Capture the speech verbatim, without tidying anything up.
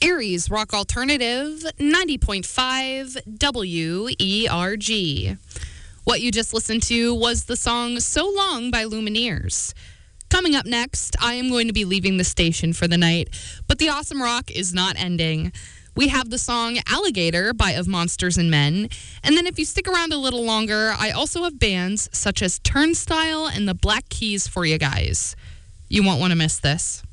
Aries Rock Alternative, ninety point five W E R G. What you just listened to was the song So Long by Lumineers. Coming up next, I am going to be leaving the station for the night, but the awesome rock is not ending. We have the song Alligator by Of Monsters and Men, and then if you stick around a little longer, I also have bands such as Turnstile and the Black Keys for you guys. You won't want to miss this.